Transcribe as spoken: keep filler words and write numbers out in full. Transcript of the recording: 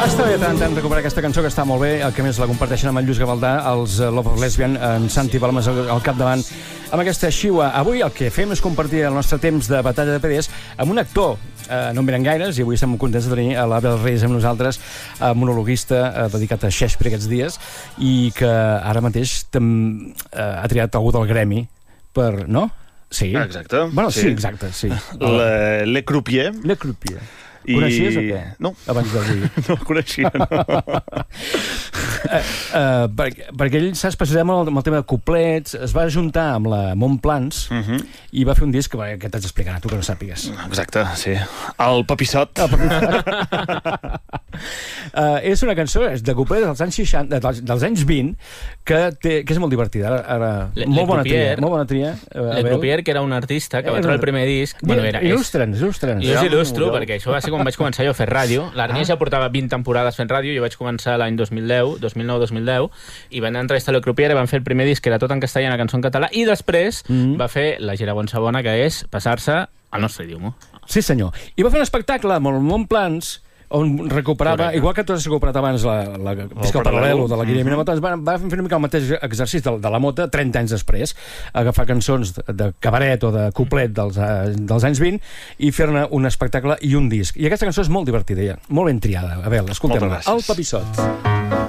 Està bé tant tant recuperar aquesta cançó, que està molt bé, el que més la comparteixen amb en Lluís Gavaldà, els Love of Lesbian, en Santi Balmes al capdavant, amb aquesta xiua. Avui el que fem és compartir el nostre temps de batalla de P Ds amb un actor, eh, no en venen gaires, i avui estem molt contents de tenir a l'Abel Reyes amb nosaltres, eh, monologuista eh, dedicat a Shakespeare aquests dies, i que ara mateix tam, eh, ha triat algú del gremi per... no? Sí. Exacte. Bueno, sí, sí exacte, sí. Le, Le Croupier. Le Croupier. I... Coneixies o què? No. Abans d'avui. No el coneixia, no. uh, uh, perquè, perquè ell s'ha especialitzat molt amb el tema de couplets, es va ajuntar amb la Montplans uh -huh. i va fer un disc que, que t'haig d'explicar, tu que no sàpigues. Exacte, sí. El Papissot. El Papissot. uh, és una cançó és de couplets dels anys seixanta, dels, dels anys vint, que, té, que és molt divertida. Ara, ara, Le, molt, Le bona Croupier, tria, molt bona tria. Uh, Le Croupier, que era un artista que va treure el primer disc... Bueno, bueno, era, il·lustra'ns, il·lustra'ns. Jo us il·lustro, perquè això va ser quan vaig començar jo a fer ràdio. L'Arnés ja portava vint temporades fent ràdio, jo vaig començar l'any dos mil deu, dos mil nou dos mil deu, i van entrevistar Le Croupier i van fer el primer disc, que era tot en castellà, la cançó en català, i després mm -hmm. va fer la gira Bonsa-Bona, que és passar-se al nostre idioma. Sí, senyor. I va fer un espectacle amb el Montplans, on recuperava, correcte, igual que tu has recuperat abans la, la, la el paral·lel de la Guillem Minamoto, va, va fer una mica el mateix exercici de, de la Mota trenta anys després, agafar cançons de, de cabaret o de couplet dels, dels anys vint i fer-ne un espectacle i un disc. I aquesta cançó és molt divertida, ja, molt ben triada. A veure, escoltem-la. El Papissot.